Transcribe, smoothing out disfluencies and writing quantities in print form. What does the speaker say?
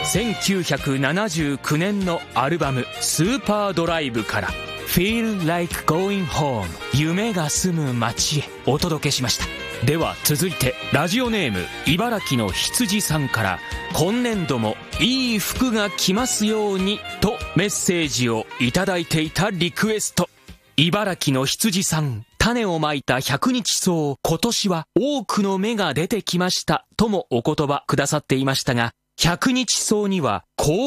1979年のアルバムスーパードライブから Feel Like Going Home 夢が住む街へお届けしました。では続いてラジオネーム茨城の羊さんから、今年度もいい服が着ますようにとメッセージをいただいていたリクエスト。茨城の羊さん、種をまいた100日草、今年は多くの芽が出てきましたともお言葉くださっていましたが、100日草には